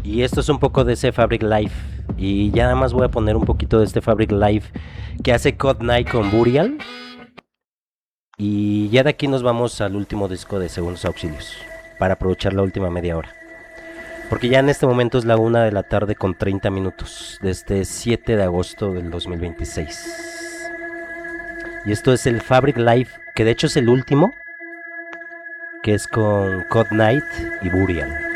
Y esto es un poco de ese Fabric Life. Y ya nada más voy a poner un poquito de este Fabric Life que hace Code Knight con Burial. Y ya de aquí nos vamos al último disco de Segundos Auxilios. Para aprovechar la última media hora. Porque ya en este momento es la 1 de la tarde con 30 minutos. Desde 7 de agosto del 2026. Y esto es el Fabric Life. Que de hecho es el último. Que es con Code Knight y Burial.